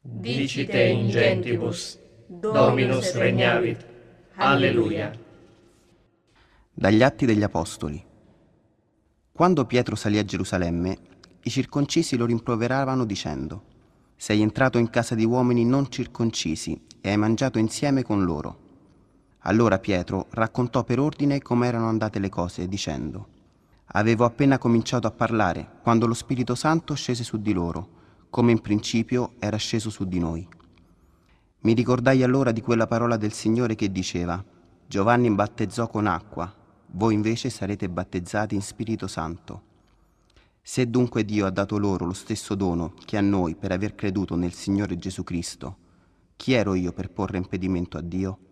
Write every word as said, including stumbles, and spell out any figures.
Dicite in gentibus, Dominus regnavit. Alleluia. Dagli Atti degli Apostoli. Quando Pietro salì a Gerusalemme, i circoncisi lo rimproveravano dicendo: «Sei entrato in casa di uomini non circoncisi e hai mangiato insieme con loro». Allora Pietro raccontò per ordine come erano andate le cose, dicendo: «Avevo appena cominciato a parlare quando lo Spirito Santo scese su di loro, come in principio era sceso su di noi». Mi ricordai allora di quella parola del Signore che diceva: «Giovanni battezzò con acqua, voi invece sarete battezzati in Spirito Santo». Se dunque Dio ha dato loro lo stesso dono che a noi per aver creduto nel Signore Gesù Cristo, chi ero io per porre impedimento a Dio?